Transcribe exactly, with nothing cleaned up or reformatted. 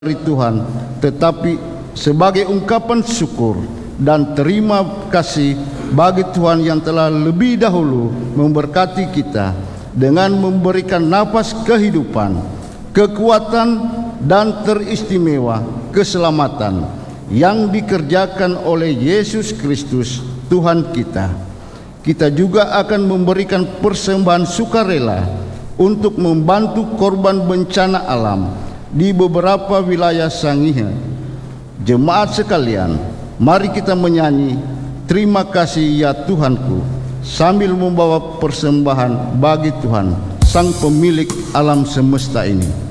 dari Tuhan, tetapi sebagai ungkapan syukur dan terima kasih bagi Tuhan yang telah lebih dahulu memberkati kita dengan memberikan nafas kehidupan, kekuatan dan teristimewa keselamatan yang dikerjakan oleh Yesus Kristus Tuhan kita. Kita juga akan memberikan persembahan sukarela untuk membantu korban bencana alam di beberapa wilayah Sangihe. Jemaat sekalian, mari kita menyanyi "Terima kasih ya Tuhanku" sambil membawa persembahan bagi Tuhan, Sang Pemilik alam semesta ini.